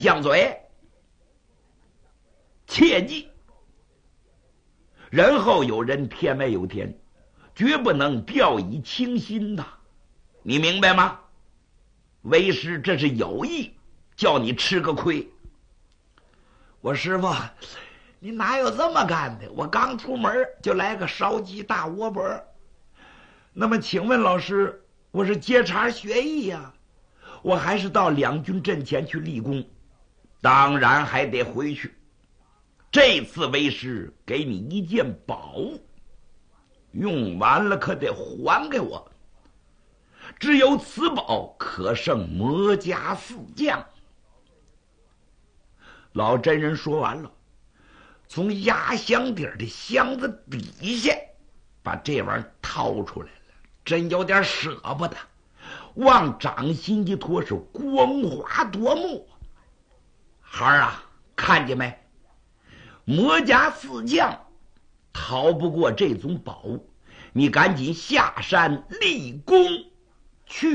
犟嘴，切记，人后有人，天外有天，绝不能掉以轻心呐，你明白吗？为师这是有意叫你吃个亏。 我师傅，你哪有这么干的？我刚出门就来个烧鸡大窝脖。那么请问老师，我是接茬学艺呀，我还是到两军阵前去立功？ 当然还得回去。这次为师给你一件宝物，用完了可得还给我。只有此宝可胜魔家四将。 老真人说完了，从压箱底的箱子底下把这玩意儿掏出来了，真有点舍不得，往掌心一托，是光滑夺目。孩儿啊，看见没？魔家四将逃不过这种宝物，你赶紧下山立功去。